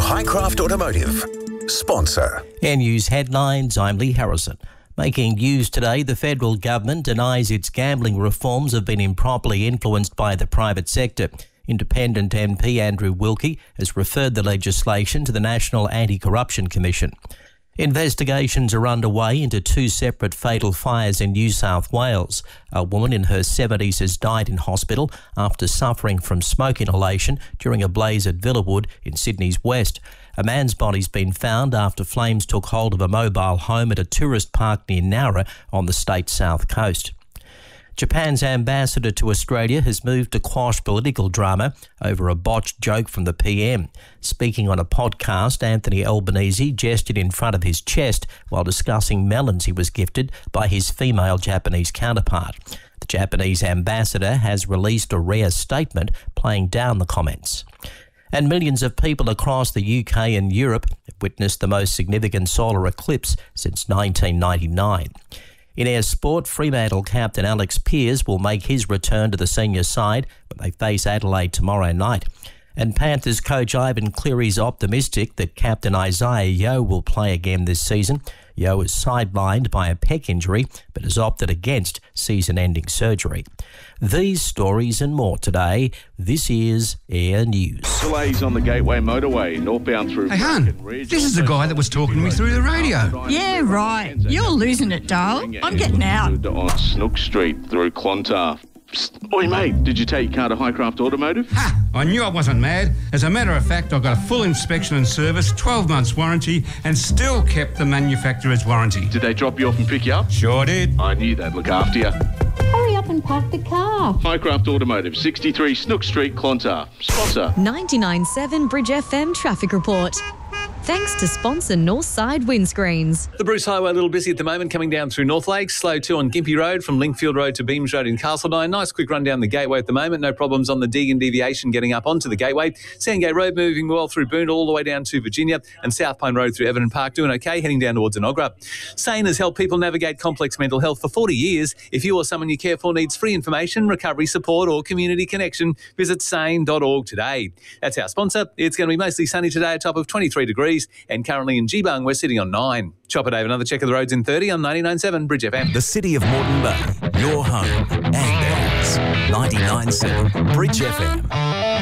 Highcraft Automotive, sponsor. Air News headlines, I'm Lee Harrison. Making news today, the federal government denies its gambling reforms have been improperly influenced by the private sector. Independent MP Andrew Wilkie has referred the legislation to the National Anti-Corruption Commission. Investigations are underway into two separate fatal fires in New South Wales. A woman in her 70s has died in hospital after suffering from smoke inhalation during a blaze at Villawood in Sydney's west. A man's body's been found after flames took hold of a mobile home at a tourist park near Nowra on the state's south coast. Japan's ambassador to Australia has moved to quash political drama over a botched joke from the PM. Speaking on a podcast, Anthony Albanese gestured in front of his chest while discussing melons he was gifted by his female Japanese counterpart. The Japanese ambassador has released a rare statement playing down the comments. And millions of people across the UK and Europe have witnessed the most significant solar eclipse since 1999. In air sport, Fremantle captain Alex Pearce will make his return to the senior side when they face Adelaide tomorrow night. And Panthers coach Ivan Cleary's optimistic that captain Isaiah Yeo will play again this season. Yeo is sidelined by a pec injury but has opted against season-ending surgery. These stories and more today. This is Air News. Delays on the Gateway Motorway, northbound through... Hey, Hun, this is the guy that was talking to me through the radio. Yeah, right. You're losing it, Dale. I'm getting out. On Snook Street through Clontarf. Psst. Oi, mate, did you take your car to Highcraft Automotive? Ha! I knew I wasn't mad. As a matter of fact, I got a full inspection and service, 12 months warranty, and still kept the manufacturer's warranty. Did they drop you off and pick you up? Sure did. I knew they'd look after you. Hurry up and park the car. Highcraft Automotive, 63 Snook Street, Clontarf. Sponsor. 99.7 Bridge FM traffic report. Thanks to sponsor Northside Windscreens. The Bruce Highway a little busy at the moment coming down through North Lakes. Slow too on Gympie Road from Linkfield Road to Beams Road in Castledine. Nice quick run down the Gateway at the moment. No problems on the Deagon deviation getting up onto the Gateway. Sandgate Road moving well through Boondall all the way down to Virginia. And South Pine Road through Everton Park doing okay, heading down towards Inogra. SANE has helped people navigate complex mental health for 40 years. If you or someone you care for needs free information, recovery support or community connection, visit sane.org today. That's our sponsor. It's going to be mostly sunny today, a top of 23 degrees. And currently in Geebung, we're sitting on 9. Chopper Dave, another check of the roads in 30 on 99.7 Bridge FM. The city of Moreton Bay, your home and ours. 99.7 Bridge FM.